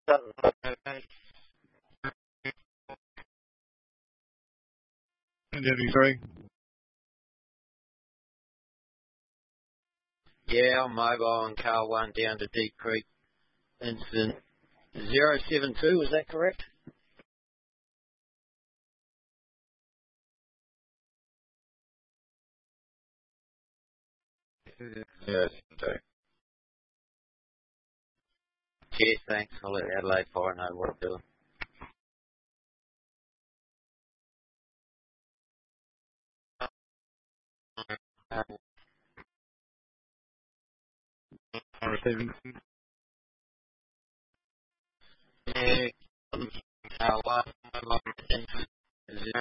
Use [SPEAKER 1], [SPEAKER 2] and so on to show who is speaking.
[SPEAKER 1] Debbie,
[SPEAKER 2] Yeah, I'm mobile on car 1 down to Deep Creek. Incident 072, is that correct? Yes. Cheers, thanks. I'll let Adelaide Fire know what I'm doing.
[SPEAKER 1] receiving.
[SPEAKER 2] Yeah, car 1,